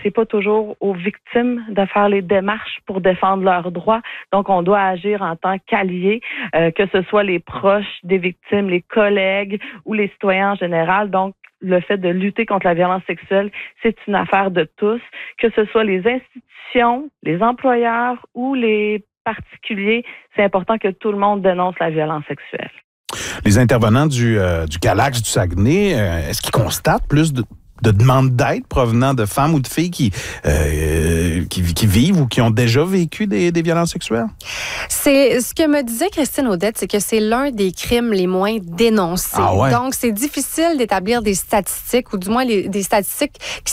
c'est pas toujours aux victimes de faire les démarches pour défendre leurs droits. Donc, on doit agir en tant qu'alliés, que ce soit les proches des victimes, les collègues ou les citoyens en général. Donc, le fait de lutter contre la violence sexuelle, c'est une affaire de tous, que ce soit les institutions, les employeurs ou les particuliers. C'est important que tout le monde dénonce la violence sexuelle. Les intervenants du Calax du Saguenay, est-ce qu'ils constatent plus de demandes d'aide provenant de femmes ou de filles qui vivent ou qui ont déjà vécu des violences sexuelles? C'est ce que me disait Christine Audette, c'est que c'est l'un des crimes les moins dénoncés. Ah ouais? Donc, c'est difficile d'établir des statistiques, ou du moins des statistiques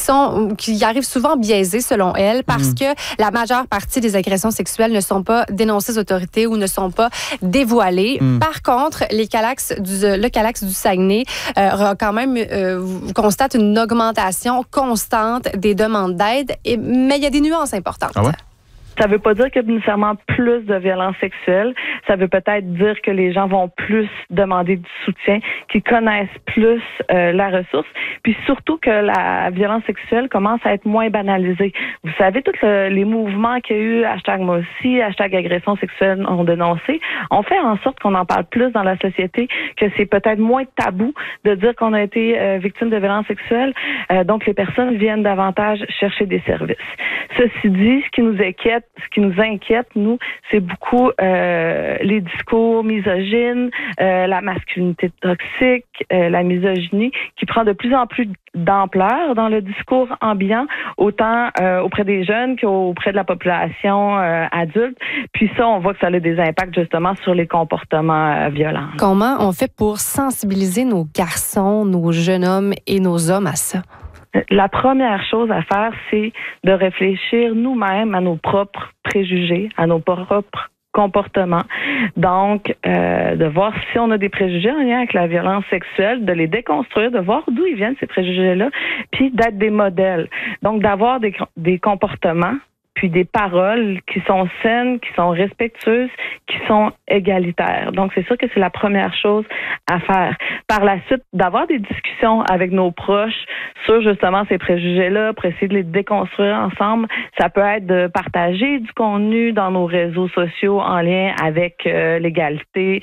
qui arrivent souvent biaisées, selon elle, parce que la majeure partie des agressions sexuelles ne sont pas dénoncées aux autorités ou ne sont pas dévoilées. Par contre, le Calax du Saguenay quand même constate une augmentation constante des demandes d'aide, mais il y a des nuances importantes. Ah ouais? Ça veut pas dire qu'il y a nécessairement plus de violences sexuelles. Ça veut peut-être dire que les gens vont plus demander du soutien, qu'ils connaissent plus la ressource, puis surtout que la violence sexuelle commence à être moins banalisée. Vous savez, tous les mouvements qu'il y a eu, #moi aussi, #agression sexuelle non dénoncée, ont fait en sorte qu'on en parle plus dans la société, que c'est peut-être moins tabou de dire qu'on a été victime de violences sexuelles. Donc, les personnes viennent davantage chercher des services. Ceci dit, ce qui nous inquiète, nous, c'est beaucoup les discours misogynes, la masculinité toxique, la misogynie, qui prend de plus en plus d'ampleur dans le discours ambiant, autant auprès des jeunes qu'auprès de la population adulte. Puis ça, on voit que ça a des impacts justement sur les comportements violents. Comment on fait pour sensibiliser nos garçons, nos jeunes hommes et nos hommes à ça? La première chose à faire, c'est de réfléchir nous-mêmes à nos propres préjugés, à nos propres comportements. Donc, de voir si on a des préjugés en lien avec la violence sexuelle, de les déconstruire, de voir d'où ils viennent ces préjugés-là, puis d'être des modèles. Donc, d'avoir des comportements puis des paroles qui sont saines, qui sont respectueuses, qui sont égalitaires. Donc, c'est sûr que c'est la première chose à faire. Par la suite, d'avoir des discussions avec nos proches sur justement ces préjugés-là, pour essayer de les déconstruire ensemble. Ça peut être de partager du contenu dans nos réseaux sociaux en lien avec l'égalité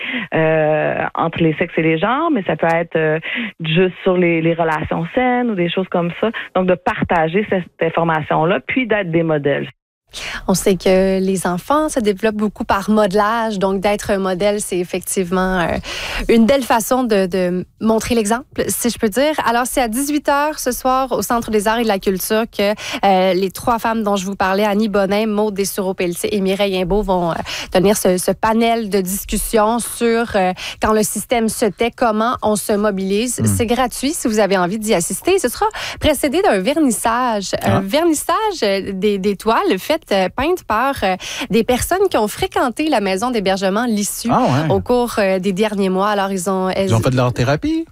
entre les sexes et les genres, mais ça peut être juste sur les relations saines ou des choses comme ça. Donc, de partager cette information-là, puis d'être des modèles. On sait que les enfants se développent beaucoup par modelage, donc d'être un modèle, c'est effectivement une belle façon de montrer l'exemple, si je peux dire. Alors, c'est à 18h ce soir au Centre des arts et de la culture que les trois femmes dont je vous parlais, Annie Bonin, Maude Dessureau-Pelletier et Mireille Imbeau, vont tenir ce panel de discussion sur quand le système se tait, comment on se mobilise. C'est gratuit si vous avez envie d'y assister. Ce sera précédé d'un vernissage. Un vernissage des toiles faites peintes par des personnes qui ont fréquenté la maison d'hébergement L'Issue au cours des derniers mois. Alors, ils ont fait de l'art-thérapie?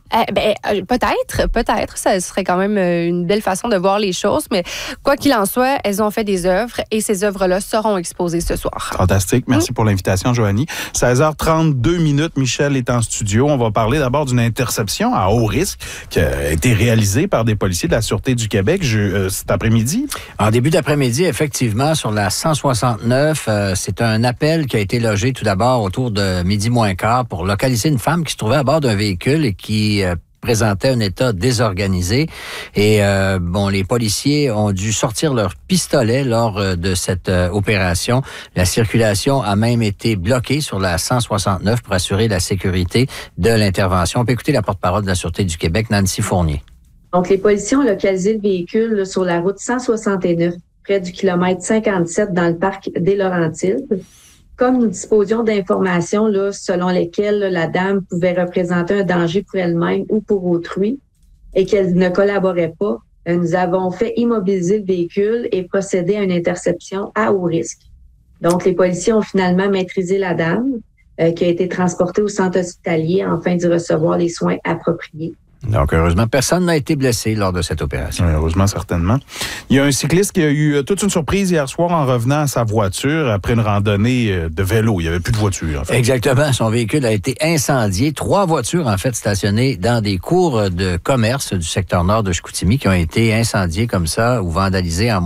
Peut-être. Ça serait quand même une belle façon de voir les choses. Mais quoi qu'il en soit, elles ont fait des œuvres et ces œuvres-là seront exposées ce soir. Fantastique. Merci pour l'invitation, Joanie. 16h32. Michel est en studio. On va parler d'abord d'une interception à haut risque qui a été réalisée par des policiers de la Sûreté du Québec cet après-midi. En début d'après-midi, effectivement, sur la 169, c'est un appel qui a été logé tout d'abord autour de midi moins quart pour localiser une femme qui se trouvait à bord d'un véhicule et qui présentait un état désorganisé. Et les policiers ont dû sortir leurs pistolets lors de cette opération. La circulation a même été bloquée sur la 169 pour assurer la sécurité de l'intervention. On peut écouter la porte-parole de la Sûreté du Québec, Nancy Fournier. Donc, les policiers ont localisé le véhicule sur la route 169, près du kilomètre 57 dans le parc des Laurentides. Comme nous disposions d'informations selon lesquelles la dame pouvait représenter un danger pour elle-même ou pour autrui et qu'elle ne collaborait pas, nous avons fait immobiliser le véhicule et procéder à une interception à haut risque. Donc, les policiers ont finalement maîtrisé la dame qui a été transportée au centre hospitalier afin d'y recevoir les soins appropriés. Donc, heureusement, personne n'a été blessé lors de cette opération. Oui, heureusement, certainement. Il y a un cycliste qui a eu toute une surprise hier soir en revenant à sa voiture après une randonnée de vélo. Il n'y avait plus de voiture, en fait. Exactement. Son véhicule a été incendié. 3 voitures, en fait, stationnées dans des cours de commerce du secteur nord de Chicoutimi qui ont été incendiées comme ça ou vandalisées en